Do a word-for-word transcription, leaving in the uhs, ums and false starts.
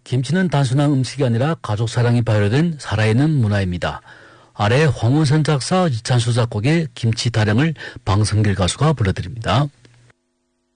김치는 단순한 음식이 아니라 가족 사랑이 발효된 살아있는 문화입니다. 아래 황운선 작사, 이찬수 작곡의 김치 타령을 방성길 가수가 불러드립니다.